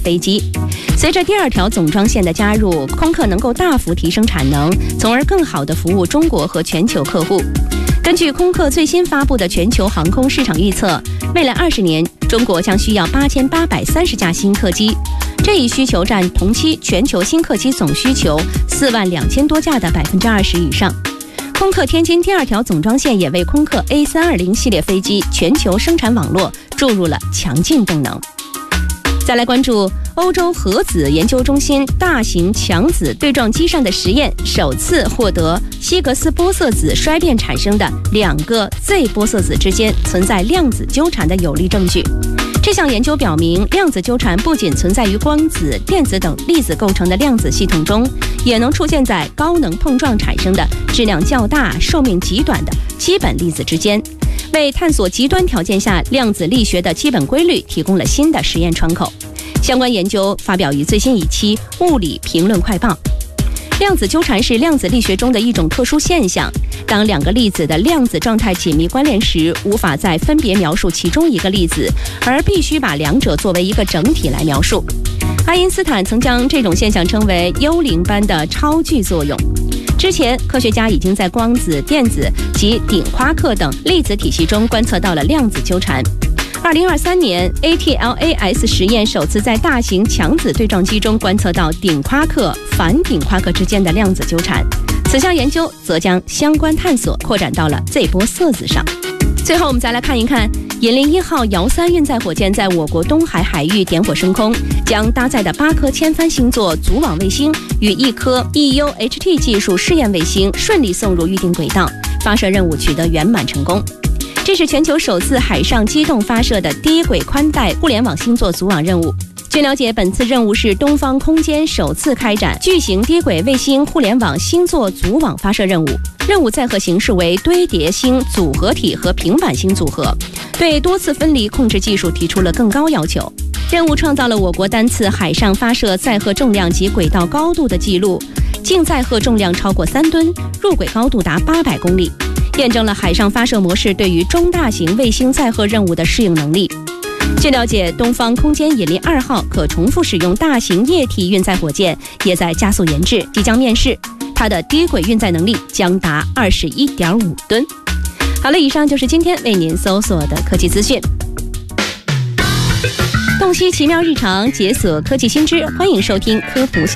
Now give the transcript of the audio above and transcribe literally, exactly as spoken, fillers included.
飞机。随着第二条总装线的加入，空客能够大幅提升产能，从而更好地服务中国和全球客户。根据空客最新发布的全球航空市场预测，未来二十年，中国将需要八千八百三十架新客机，这一需求占同期全球新客机总需求四万两千多架的百分之二十以上。空客天津第二条总装线也为空客 A 三二零 系列飞机全球生产网络注入了强劲动能。再来关注欧洲核子研究中心大型强子对撞机上的实验，首次获得希格斯玻色子衰变产生的两个 Z 玻色子之间存在量子纠缠的有力证据。这项研究表明，量子纠缠不仅存在于光子、电子等粒子构成的量子系统中，也能出现在高能碰撞产生的质量较大、寿命极短的基本粒子之间，为探索极端条件下量子力学的基本规律提供了新的实验窗口。相关研究发表于最新一期《物理评论快报》。量子纠缠是量子力学中的一种特殊现象，当两个粒子的量子状态紧密关联时，无法再分别描述其中一个粒子，而必须把两者作为一个整体来描述。爱因斯坦曾将这种现象称为幽灵般的超距作用。之前，科学家已经在光子、电子及顶夸克等粒子体系中观测到了量子纠缠。二零二三年 A T L A S 实验首次在大型强子对撞机中观测到顶夸克、反顶夸克之间的量子纠缠。此项研究则将相关探索扩展到了 Z 玻色子上。最后我们再来看一看引力一号遥三运载火箭在我国东海海域点火升空，将搭载的八颗千帆星座组网卫星与一颗 E U H T 技术试验卫星顺利送入预定轨道，发射任务取得圆满成功。这是全球首次海上机动发射的低轨宽带互联网星座组网任务。据了解，本次任务是东方空间首次开展巨型低轨卫星互联网星座组网发射任务。任务载荷形式为堆叠星组合体和平板星组合，对多次分离控制技术提出了更高要求。任务创造了我国单次海上发射载荷重量及轨道高度的记录，净载荷重量超过三吨，入轨高度达八百公里。验证了海上发射模式对于中大型卫星载荷任务的适应能力。据了解，东方空间引力二号可重复使用大型液体运载火箭也在加速研制，即将面世，它的低轨运载能力将达二十一点五吨。好了，以上就是今天为您搜索的科技资讯。洞悉奇妙日常，解锁科技新知，欢迎收听科普小